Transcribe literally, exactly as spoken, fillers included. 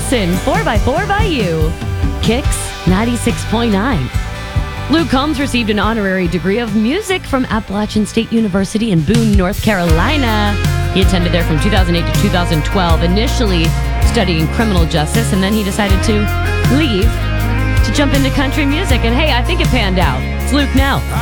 Wilson, four by four by You. Kicks ninety-six point nine. Luke Combs received an honorary degree of music from Appalachian State University in Boone, North Carolina. He attended there from two thousand eight to two thousand twelve, initially studying criminal justice, and then he decided to leave to jump into country music. And hey, I think it panned out. It's Luke now.